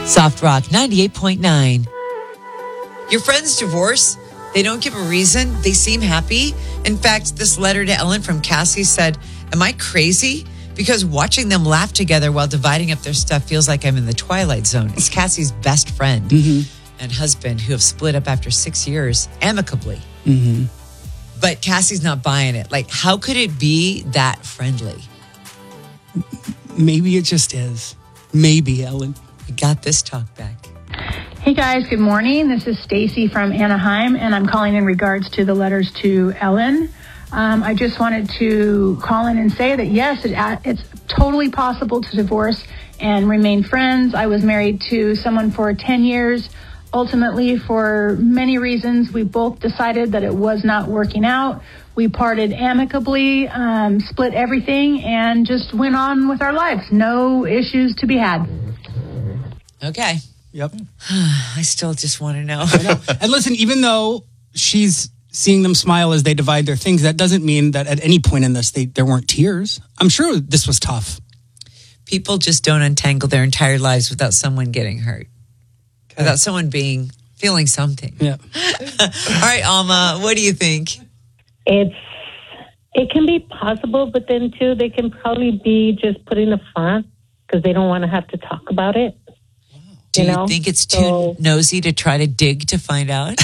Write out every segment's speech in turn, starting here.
Soft Rock 98.9. Your friend's divorce, they don't give a reason. They seem happy. In fact, this letter to Ellen from Cassie said, "Am I crazy? Because watching them laugh together while dividing up their stuff feels like I'm in the Twilight Zone." It's Cassie's best friend and husband who have split up after 6 years amicably. But Cassie's not buying it. Like, how could it be that friendly? Maybe it just is. Maybe, Ellen. We got this talk back. Hey guys, good morning. This is Stacy from Anaheim, and I'm calling in regards to the letters to Ellen. I just wanted to call in and say that yes, it's totally possible to divorce and remain friends. I was married to someone for 10 years. Ultimately, for many reasons, we both decided that it was not working out. We parted amicably, split everything, and just went on with our lives. No issues to be had. Okay. Yep. I still just want to know. I know. And listen, even though she's seeing them smile as they divide their things, that doesn't mean that at any point in this there weren't tears. I'm sure this was tough. People just don't untangle their entire lives without someone getting hurt. Okay. Without someone feeling something. Yeah. All right, Alma, what do you think? It can be possible, but then too, they can probably be just putting a front because they don't want to have to talk about it. Do you think it's too nosy to try to dig to find out?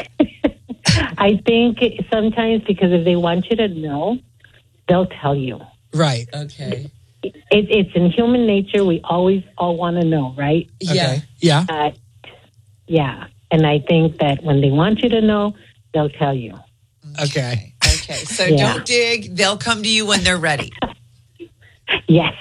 I think sometimes because if they want you to know, they'll tell you. Right. Okay. It's in human nature. We always all want to know, right? Yeah. Okay. Yeah. Yeah. And I think that when they want you to know, they'll tell you. Okay. Okay. So don't dig. They'll come to you when they're ready. Yes.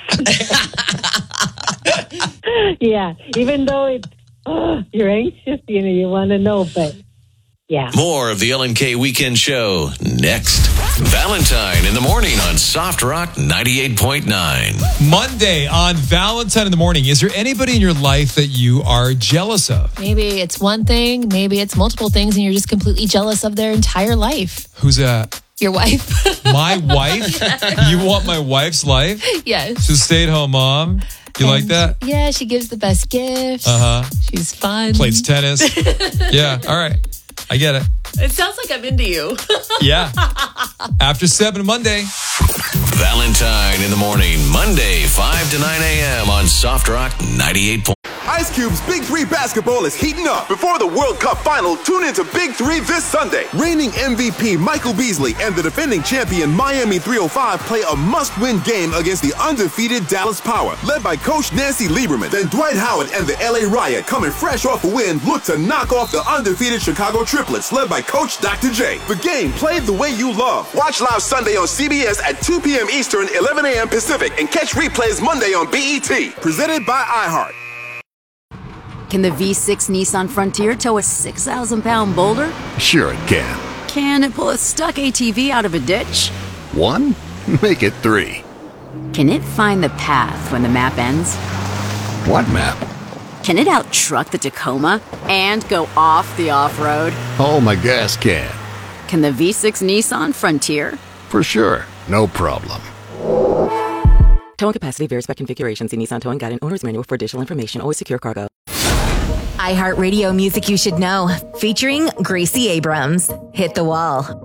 Yeah. Even though you're anxious, you want to know, but yeah. More of the Ellen K Weekend Show next. Valentine in the morning on Soft Rock 98.9. Monday on Valentine in the morning. Is there anybody in your life that you are jealous of? Maybe it's one thing, maybe it's multiple things, and you're just completely jealous of their entire life. Who's that? Your wife. My wife? You want my wife's life? Yes. She's a stay-at-home mom. You like that? Yeah, she gives the best gifts. She's fun. Plays tennis. Yeah, all right. I get it. It sounds like I'm into you. Yeah. After 7 Monday. Valentine in the morning, Monday, 5 to 9 a.m. on Soft Rock 98. Ice Cube's Big 3 basketball is heating up. Before the World Cup final, tune into Big 3 this Sunday. Reigning MVP Michael Beasley and the defending champion Miami 305 play a must-win game against the undefeated Dallas Power, led by Coach Nancy Lieberman. Then Dwight Howard and the LA Riot, coming fresh off a win, look to knock off the undefeated Chicago Triplets, led by Coach Dr. J. The game played the way you love. Watch live Sunday on CBS at 2 p.m. Eastern, 11 a.m. Pacific, and catch replays Monday on BET. Presented by iHeart. Can the V6 Nissan Frontier tow a 6,000-pound boulder? Sure it can. Can it pull a stuck ATV out of a ditch? 1? Make it 3. Can it find the path when the map ends? What map? Can it out-truck the Tacoma and go off the off-road? Oh, my gas can. Can the V6 Nissan Frontier? For sure. No problem. Towing capacity varies by configuration. See Nissan Towing Guide and Owner's Manual for additional information. Always secure cargo. iHeartRadio Music You Should Know, featuring Gracie Abrams. Hit the Wall.